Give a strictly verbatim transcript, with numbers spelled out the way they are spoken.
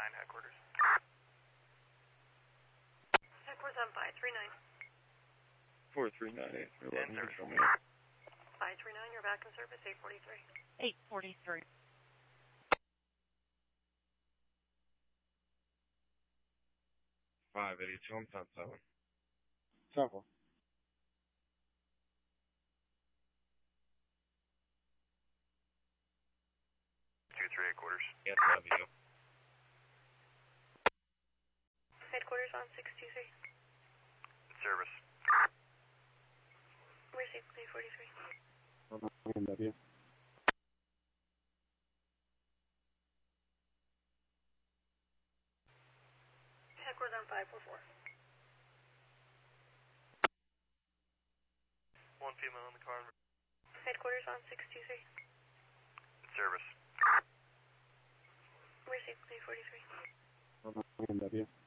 nine, headquarters. Headquarters on five three nine. four three nine eight three eleven, control me. five three nine, you're back in service, eight forty-three. eight forty-three. five eighty-two, I'm ten seven. ten four. two three, headquarters. Yes, love you. Headquarters on six two three. Service. Where's eight forty-three? M W. Headquarters on five four four. One female in the car. Headquarters on six two three. Service. Where's eight forty-three? M W.